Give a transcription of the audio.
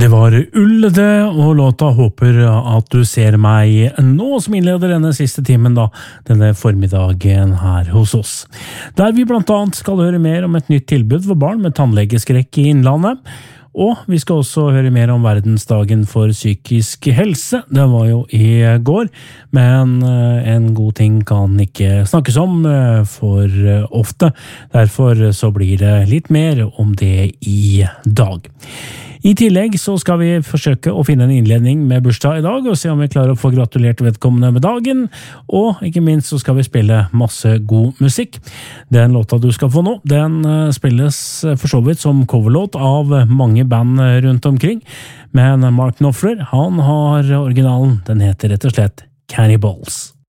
Det var Ullede, og låta håper at du ser meg nå, som innleder denne siste timen da, denne formiddagen her hos oss. Der vi blant annet skal høre mer om et nytt tilbud for barn med tannlegeskrekk i Innlandet, og vi skal også høre mer om verdensdagen for psykisk helse. Det var jo i går, men en god ting kan ikke snakkes om for ofte. Derfor så blir det litt mer om det i dag. I tillegg så skal vi forsøke å finne en innledning med bursdag i dag, og se om vi klarer å få gratulert vedkommende med dagen, og ikke minst så skal vi spille masse god musikk. Den låta du skal få nå, den spilles for så vidt som coverlåt av mange band rundt omkring, men Mark Knopfler, han har originalen, den heter rett og slett Cannibals.